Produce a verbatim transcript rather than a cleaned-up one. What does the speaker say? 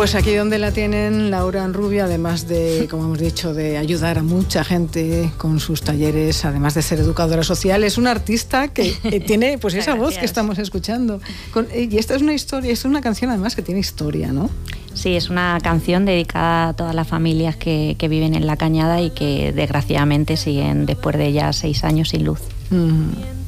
Pues aquí donde la tienen, Laura Rubio, además de, como hemos dicho, de ayudar a mucha gente con sus talleres, además de ser educadora social, es una artista que eh, tiene pues esa voz que estamos escuchando. Con, y esta es una historia, es una canción además que tiene historia, ¿no? Sí, es una canción dedicada a todas las familias que, que viven en La Cañada y que desgraciadamente siguen después de ya seis años sin luz. Mm.